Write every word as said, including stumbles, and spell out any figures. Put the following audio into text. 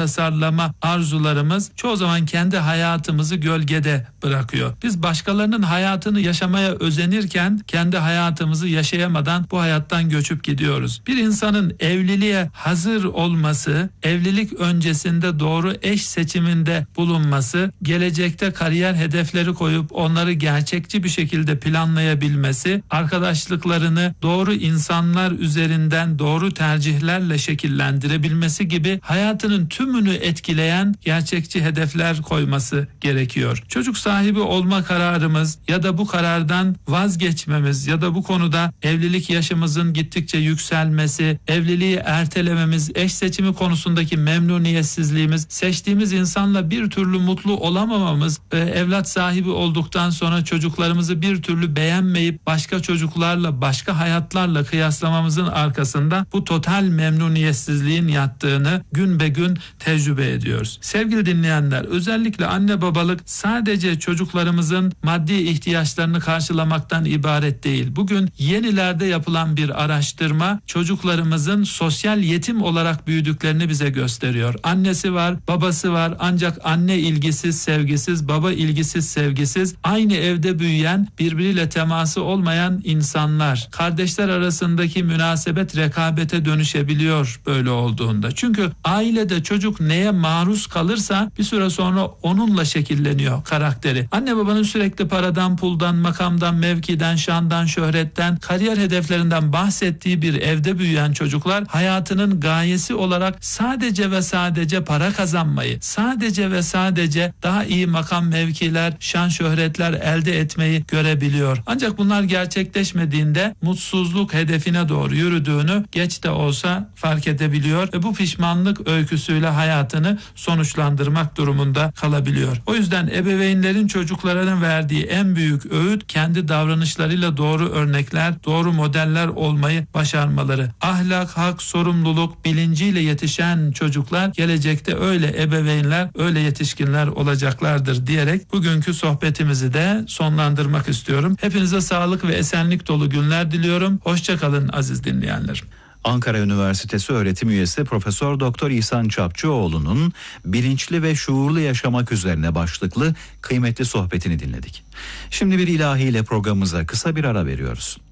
tasarlama arzularımız çoğu zaman kendi hayatımızı gölgede bırakıyor. Biz başkalarının hayatını yaşamaya özenirken kendi hayatımızı yaşayamadan bu hayattan göçüp gidiyoruz. Bir insanın evliliğe hazır olması, evlilik öncesinde doğru eş seçiminde bulunması, gelecekte kariyer hedefleri koyup onları gerçekçi bir şekilde planlayabilmesi, arkadaşlıklarını doğru insanlar üzerinden doğru tercihlerle şekillendirebilmesi gibi hayatının tümünü etkileyen gerçekçi hedefler koyması gerekiyor. Çocuk sahibi olma kararımız ya da bu karardan vazgeçmemiz ya da bu konuda evlilik yaşımızın gittikçe yükselmesi, evliliği ertelememiz, eş seçimi konusundaki memnuniyetsizliğimiz, seçtiğimiz insanla bir türlü mutlu olamamamız, evlat sahibi olduktan sonra çocuklarımızı bir türlü beğenmeyip başka çocuklarla, başka hayatlarla kıyaslamamızın arkasında bu total memnuniyetsizliğin yattığını gün be gün tecrübe ediyoruz. Sevgili dinleyenler, özellikle anne babalık sadece çocuklarımızın maddi ihtiyaçlarını karşılamaktan ibaret değil. Bugün yenilerde yapılan bir araştırma çocuklarımızın sosyal yetim olarak büyüdüklerini bize gösteriyor. Annesi var, babası var, ancak anne ilgisiz, sevgisiz, baba ilgisiz, sevgisiz, aynı evde büyüyen, birbiriyle teması olmayan insanlar. Kardeşler arasındaki münasebet rekabete dönüşebiliyor böyle olduğunda. Çünkü ailede çocuk neye maruz kalırsa bir süre sonra onunla şekilleniyor karakteri. Anne babanın sürekli paradan, puldan, makamdan, mevkiden, şandan, şöhretten, kariyer hedeflerinden bahsettiği bir evde büyüyen çocuklar hayatının gayesi olarak sadece ve sadece para kazanmayı, sadece ve sadece daha iyi makam, mevkiler, şan, şöhretler elde etmeyi görebiliyor. Ancak bunlar gerçekleşmediğinde mutsuzluk hedefine doğru yürüdüğünü geç de olsa fark edebiliyor ve bu pişmanlık öyküsüyle hayatını sonuçlandırmak durumunda kalabiliyor. O yüzden ebeveynlerin çocuklarına verdiği en büyük öğüt kendi davranışlarıyla doğru örnekler, doğru modeller olmayı başarmaları. Ahlak, hak, sorumluluk bilinciyle yetişen çocuklar gelecekte öyle ebeveynler, öyle yetişkinler olacaklardır diyerek bugünkü sohbetimizi de sonlandırmak istiyorum. Hepinize sağlık ve esenlik dolu günler diliyorum. Hoşça kalın aziz dinleyenlerim. Ankara Üniversitesi öğretim üyesi Profesör Doktor İhsan Çapçıoğlu'nun bilinçli ve şuurlu yaşamak üzerine başlıklı kıymetli sohbetini dinledik. Şimdi bir ilahiyle programımıza kısa bir ara veriyoruz.